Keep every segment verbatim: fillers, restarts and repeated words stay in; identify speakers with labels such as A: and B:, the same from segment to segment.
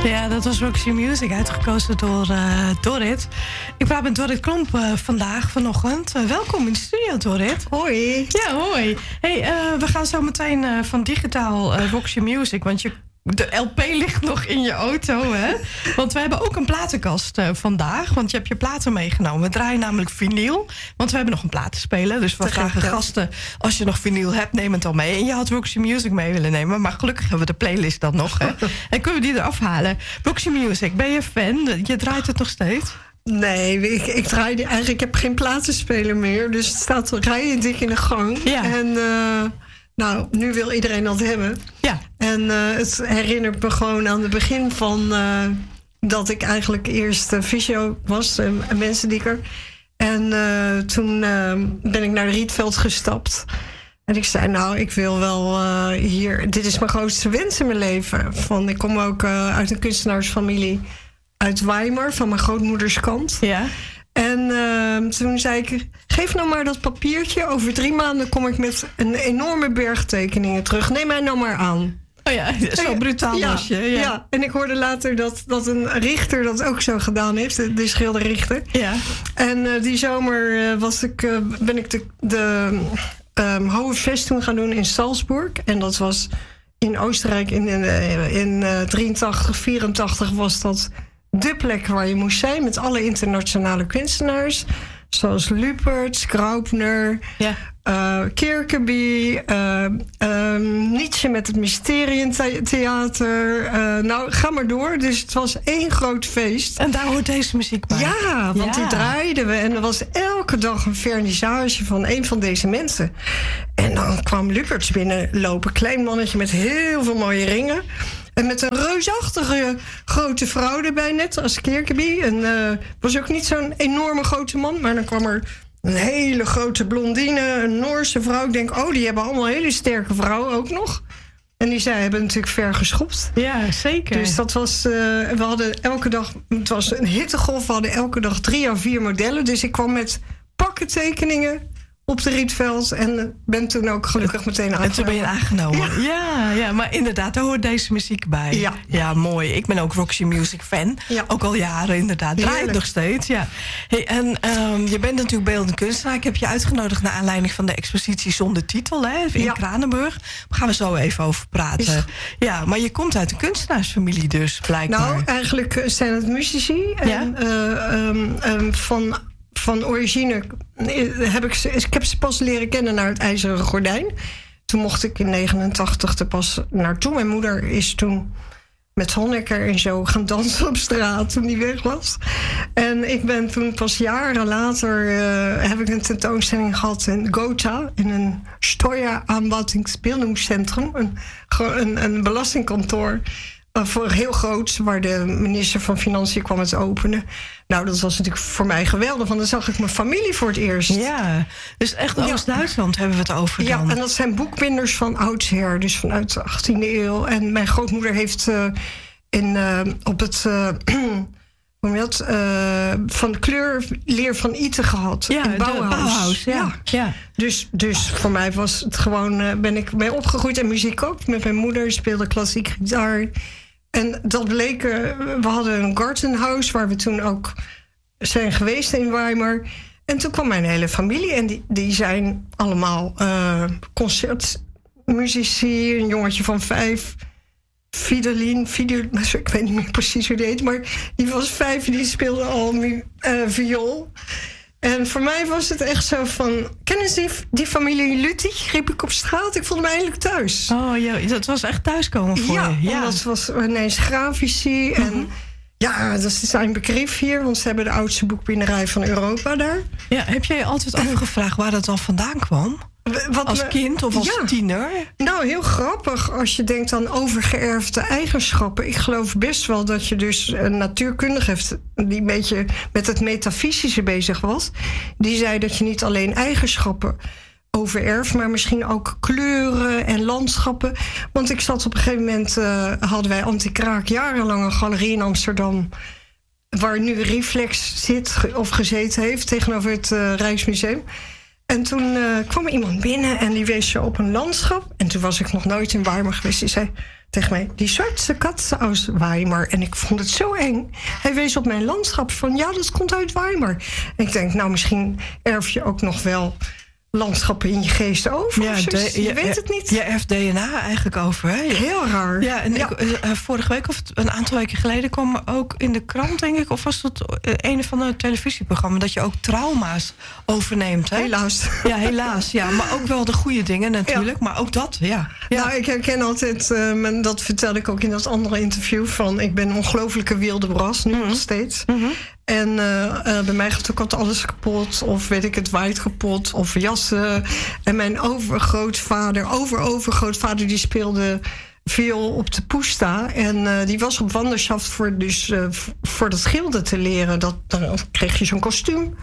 A: Ja, dat was Roxy Music, uitgekozen door uh, Dorrit. Ik praat met Dorrit Klomp uh, vandaag, vanochtend. Uh, welkom in de studio, Dorrit.
B: Hoi.
A: Ja, hoi. Hey, uh, we gaan zo meteen uh, van digitaal uh, Roxy Music, want je... De L P ligt nog in je auto, hè? Want we hebben ook een platenkast uh, vandaag. Want je hebt je platen meegenomen. We draaien namelijk vinyl. Want we hebben nog een platenspeler. Dus we vragen gasten, als je nog vinyl hebt, neem het dan mee. En je had Roxy Music mee willen nemen. Maar gelukkig hebben we de playlist dan nog, hè? En kunnen we die eraf halen. Roxy Music, ben je fan? Je draait het nog steeds?
B: Nee, ik, ik draai eigenlijk, ik heb geen platenspeler meer. Dus het staat rijen dik in de gang. Ja. En... Uh, Nou, nu wil iedereen dat hebben. Ja. En uh, het herinnert me gewoon aan het begin van... Uh, dat ik eigenlijk eerst uh, fysio was, uh, mensendieker. En uh, toen uh, ben ik naar de Rietveld gestapt. En ik zei, nou, ik wil wel uh, hier... Dit is mijn grootste wens in mijn leven. Van, ik kom ook uh, uit een kunstenaarsfamilie uit Weimar, van mijn grootmoeders kant. Ja. En uh, toen zei ik, geef nou maar dat papiertje. Over drie maanden kom ik met een enorme berg tekeningen terug. Neem mij nou maar aan. Oh ja, zo brutaal ja, was je. Ja. ja, en ik hoorde later dat, dat een richter dat ook zo gedaan heeft. De, de schilderrichter. Ja. En uh, die zomer uh, was ik, uh, ben ik de, de um, Hohe Fest toen gaan doen in Salzburg. En dat was in Oostenrijk in, in, in uh, drieëntachtig, vierentachtig was dat... de plek waar je moest zijn met alle internationale kunstenaars. Zoals Lüpertz, Graupner, ja. uh, Kirkeby, uh, uh, Nietzsche met het Mysterientheater. Uh, nou, ga maar door. Dus het was één groot feest.
A: En daar hoort deze muziek bij.
B: Ja, want ja. die draaiden we. En er was elke dag een vernissage van een van deze mensen. En dan kwam Lüpertz binnenlopen. Klein mannetje met heel veel mooie ringen. En met een reusachtige grote vrouw erbij, net als Kirkeby. En uh, was ook niet zo'n enorme grote man. Maar dan kwam er een hele grote blondine, een Noorse vrouw. Ik denk, oh, die hebben allemaal hele sterke vrouwen ook nog. En die zij hebben natuurlijk ver geschopt.
A: Ja, zeker.
B: Dus dat was, uh, we hadden elke dag, het was een hittegolf. We hadden elke dag drie à vier modellen. Dus ik kwam met pakken tekeningen op de Rietveld. En ben toen ook gelukkig meteen aangenomen.
A: En toen ben je aangenomen. Ja. Ja, ja, maar inderdaad, daar hoort deze muziek bij. Ja, ja mooi. Ik ben ook Roxy Music fan. Ja. Ook al jaren inderdaad. Draait nog steeds, ja. Hey, en um, je bent natuurlijk beeldend kunstenaar. Ik heb je uitgenodigd naar aanleiding van de expositie Zonder Titel, hè, in ja. Kranenburg. Daar gaan we zo even over praten. Is... Ja, maar je komt uit een kunstenaarsfamilie dus, blijkbaar.
B: Nou, eigenlijk zijn het muzici. En, ja? uh, um, um, van... Van origine heb ik ze, ik heb ze pas leren kennen naar het IJzeren Gordijn. Toen mocht ik in negenentachtig er pas naartoe. Mijn moeder is toen met Honecker en zo gaan dansen op straat toen die weg was. En ik ben toen pas jaren later uh, heb ik een tentoonstelling gehad in Gotha, in een Steueranwaltungsbildungscentrum, een, een, een belastingkantoor. Uh, voor heel groot, waar de minister van Financiën kwam het openen. Nou, dat was natuurlijk voor mij geweldig, want dan zag ik mijn familie voor het eerst.
A: Ja, dus echt Oost-Duitsland ja. hebben we het over dan.
B: Ja, en dat zijn boekbinders van oudsher, dus vanuit de achttiende eeuw. En mijn grootmoeder heeft uh, in, uh, op het... Uh, hoe noem je dat? Uh, van kleurleer van Ite gehad.
A: Ja, in Bauhaus. Bauhaus ja. Ja. ja.
B: Dus, dus voor mij was het gewoon... Uh, ben ik mee opgegroeid en muziek ook. Met mijn moeder speelde klassiek gitaar. En dat bleek... Uh, we hadden een gartenhuis waar we toen ook zijn geweest in Weimar. En toen kwam mijn hele familie. En die, die zijn allemaal uh, concertmuzici. Een jongetje van vijf... Fidelien, Fidel, ik weet niet meer precies hoe die heet, maar die was vijf en die speelde al uh, viool. En voor mij was het echt zo van, kennen ze die, die familie Lüttich? Riep ik op straat, ik voelde me eindelijk thuis.
A: Oh ja, dat was echt thuiskomen voor
B: ja,
A: je.
B: Ja, dat was ineens grafici. Mm-hmm. En ja, dat is zijn begriff hier, want ze hebben de oudste boekbinderij van Europa daar.
A: Ja, heb jij je altijd afgevraagd waar dat dan vandaan kwam? Wat als me, kind of als ja, tiener?
B: Nou, heel grappig als je denkt aan overgeërfde eigenschappen. Ik geloof best wel dat je dus een natuurkundige hebt die een beetje met het metafysische bezig was. Die zei dat je niet alleen eigenschappen overerft, maar misschien ook kleuren en landschappen. Want ik zat op een gegeven moment, uh, hadden wij Antikraak jarenlang een galerie in Amsterdam, waar nu Reflex zit of gezeten heeft tegenover het uh, Rijksmuseum. En toen uh, kwam er iemand binnen en die wees zo op een landschap. En toen was ik nog nooit in Weimar geweest. Die zei, tegen mij, die zwarte kat uit Weimar. En ik vond het zo eng. Hij wees op mijn landschap van, ja, dat komt uit Weimar. En ik denk, nou, misschien erf je ook nog wel landschappen in je geest over.
A: Ja,
B: de, je,
A: je
B: weet het niet.
A: Je erft D N A eigenlijk over, hè?
B: Heel raar.
A: Ja, en
B: ja.
A: Ik, uh, vorige week of een aantal weken geleden kwam ook in de krant, denk ik, of was het een van de televisieprogramma's, dat je ook trauma's overneemt, hè?
B: Helaas.
A: Ja, helaas. Ja, maar ook wel de goede dingen natuurlijk, ja. Maar ook dat, ja. ja.
B: Nou, ik herken altijd, uh, en dat vertelde ik ook in dat andere interview, van ik ben een ongelofelijke wilde bras, nu mm-hmm. nog steeds. Mm-hmm. En uh, uh, bij mij gaat ook altijd alles kapot, of weet ik het, waait kapot, of jassen. En mijn overgrootvader, over-overgrootvader, die speelde viool op de Poesta. En uh, die was op wanderschaft voor, dus, uh, voor dat gilden te leren. Dat, dan kreeg je zo'n kostuum.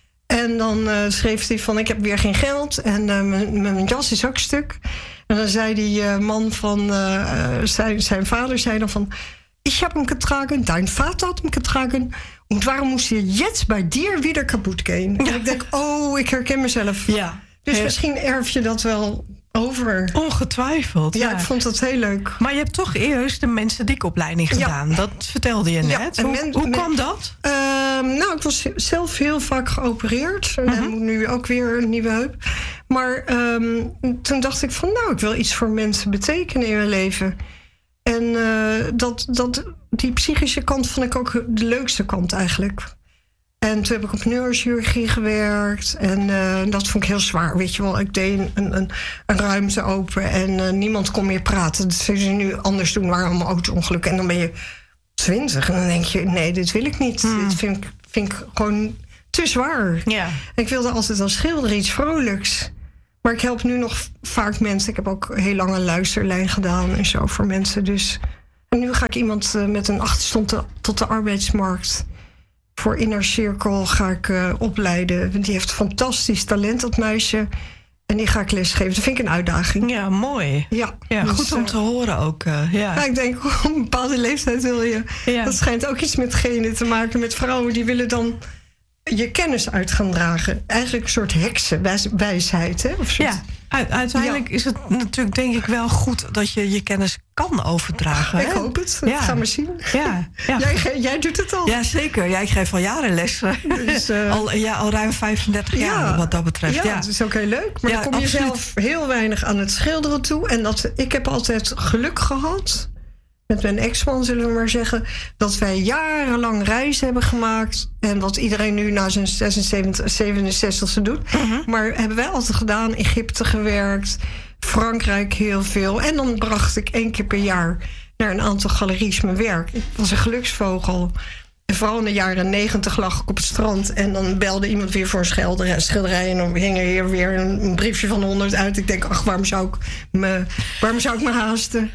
B: En dan uh, schreef hij van, ik heb weer geen geld en uh, mijn jas is ook stuk. En dan zei die uh, man van, uh, zijn, zijn vader zei dan van, ik heb hem getragen, dein vader had hem getragen. En waarom moest je jetzt bij dir weer kapot gaan? En ik denk, oh, ik herken mezelf.
A: Ja.
B: Dus
A: ja.
B: misschien erf je dat wel over.
A: Ongetwijfeld.
B: Ja,
A: ja,
B: ik vond dat heel leuk.
A: Maar je hebt toch eerst de mensendiepe opleiding gedaan. Ja. Dat vertelde je net. Ja, hoe men, hoe men, kwam dat?
B: Uh, nou, ik was zelf heel vaak geopereerd. Uh-huh. En moet nu ook weer een nieuwe heup. Maar um, toen dacht ik van, nou, ik wil iets voor mensen betekenen in mijn leven. En uh, dat, dat, die psychische kant vond ik ook de leukste kant eigenlijk. En toen heb ik op neurochirurgie gewerkt. En uh, dat vond ik heel zwaar. Weet je wel, ik deed een, een, een ruimte open en uh, niemand kon meer praten. Dat zullen ze nu anders doen, waren allemaal auto-ongelukken. En dan ben je twintig en dan denk je, nee, dit wil ik niet. Hmm. Dit vind ik, vind ik gewoon te zwaar.
A: Ja.
B: En ik wilde altijd als schilder iets vrolijks. Maar ik help nu nog vaak mensen. Ik heb ook heel lang een luisterlijn gedaan en zo voor mensen. Dus. En nu ga ik iemand uh, met een achterstand te, tot de arbeidsmarkt. Voor Inner Circle ga ik uh, opleiden. Die heeft fantastisch talent, dat meisje. En die ga ik lesgeven. Dat vind ik een uitdaging.
A: Ja, mooi.
B: Ja,
A: ja
B: dus,
A: goed om te uh, horen ook. Uh, ja.
B: Ja, ik denk, op een bepaalde leeftijd wil je. Ja. Dat schijnt ook iets met genen te maken. Met vrouwen die willen dan je kennis uit gaan dragen. Eigenlijk een soort heksenwijsheid. Hè? Of soort...
A: Ja, u- uiteindelijk ja. is het natuurlijk denk ik wel goed dat je je kennis kan overdragen.
B: Ik
A: hè?
B: hoop het.
A: Ja.
B: Gaan we zien.
A: Ja. Ja.
B: Jij, jij doet het al.
A: Ja, zeker. Ja, ik geef al jaren les. Dus, uh... al, ja, al ruim vijfendertig jaar ja. wat dat betreft.
B: Ja,
A: ja,
B: dat is ook heel leuk. Maar
A: ja,
B: dan kom je
A: absoluut.
B: zelf heel weinig aan het schilderen toe. En dat, ik heb altijd geluk gehad, met mijn ex-man zullen we maar zeggen, dat wij jarenlang reizen hebben gemaakt. En wat iedereen nu na zijn zesenzeventig, zevenenzestigste doet. Uh-huh. Maar hebben wij altijd gedaan. Egypte gewerkt, Frankrijk heel veel. En dan bracht ik één keer per jaar naar een aantal galeries mijn werk. Ik was een geluksvogel. En vooral in de jaren negentig lag ik op het strand. En dan belde iemand weer voor een schilderij. schilderij en dan hing er hier weer een, een briefje van honderd uit. Ik denk, ach, waarom zou ik me, waarom zou ik me haasten?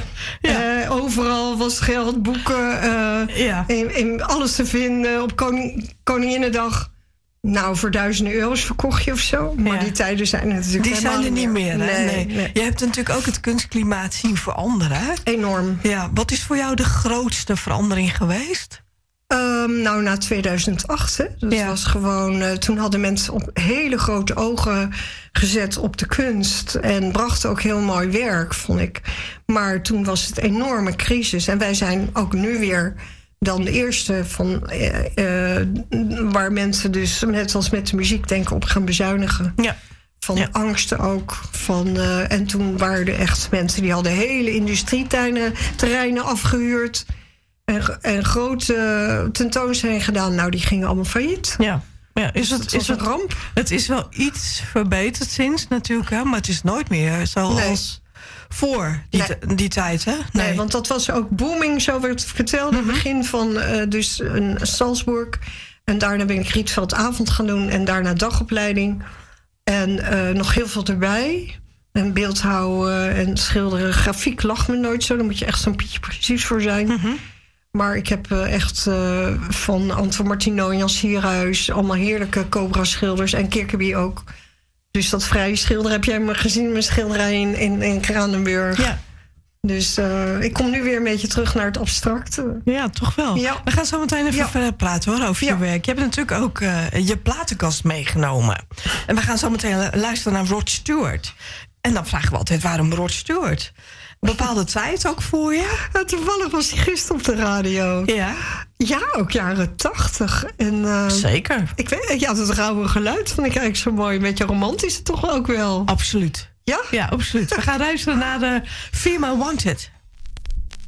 B: Ja. Uh, overal was geld, boeken. Uh, ja. in, in alles te vinden. Op koning, Koninginnedag. Nou, voor duizenden euro's verkocht je of zo. Maar ja. die tijden zijn er natuurlijk
A: Die zijn er niet meer, meer hè?
B: Nee,
A: nee.
B: nee.
A: Je hebt natuurlijk ook het kunstklimaat zien veranderen, hè?
B: Enorm.
A: Ja, wat is voor jou de grootste verandering geweest?
B: Um, nou, na tweeduizend acht, hè. Dat ja. was gewoon. Uh, toen hadden mensen op hele grote ogen gezet op de kunst. En brachten ook heel mooi werk, vond ik. Maar toen was het een enorme crisis. En wij zijn ook nu weer dan de eerste van. Uh, uh, waar mensen dus, net zoals met de muziek, denken op gaan bezuinigen. Ja. Van ja. angsten ook. Van, uh, en toen waren er echt mensen die hadden hele industrieterreinen afgehuurd. En, en grote tentoonstellingen gedaan. Nou, die gingen allemaal failliet.
A: Ja. Ja, is
B: dus
A: het,
B: het
A: is het
B: een ramp?
A: Het is wel iets verbeterd sinds natuurlijk, hè, maar het is nooit meer zoals nee. voor die, nee. t- die tijd, hè?
B: Nee. nee, want dat was ook booming, zo werd verteld. Mm-hmm. Het begin van uh, dus een Salzburg. En daarna ben ik Rietveld avond gaan doen en daarna dagopleiding. En uh, nog heel veel erbij. En beeldhouden en schilderen. Grafiek lag me nooit zo. Daar moet je echt zo'n beetje precies voor zijn. Mm-hmm. Maar ik heb uh, echt uh, van Anton Martino en Jan Sierhuis allemaal heerlijke Cobra-schilders. En Kirkeby ook. Dus dat vrije schilder heb jij me gezien, mijn schilderij in, in, in Kranenburg. Ja. Dus uh, ik kom nu weer een beetje terug naar het abstracte.
A: Ja, toch wel. Ja. We gaan zo meteen even ja. verder praten hoor, over ja. je werk. Je hebt natuurlijk ook uh, je platenkast meegenomen. En we gaan zo meteen luisteren naar Rod Stewart. En dan vragen we altijd, waarom Rod Stewart? bepaalde tijd ook voor je?
B: Ja, toevallig was hij gisteren op de radio.
A: Ja?
B: Ja, ook jaren tachtig. En, uh,
A: Zeker.
B: Ik weet, ja, het rauwe geluid vond ik eigenlijk zo mooi. Een beetje romantisch toch ook wel.
A: Absoluut.
B: Ja?
A: Ja, absoluut. We gaan luisteren naar de Female Wanted.